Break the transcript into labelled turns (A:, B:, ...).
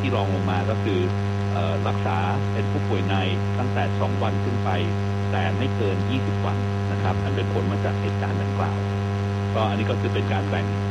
A: ที่รองลงมาก็คือรักษาเป็นผู้ป่วยในตั้งแต่2วันขึ้นไปแต่ไม่เกิน20วันนะครับอันเป็นผลมาจากเหตุการณ์ดังกล่าวก็อันนี้ก็คือเป็นการแบ่ง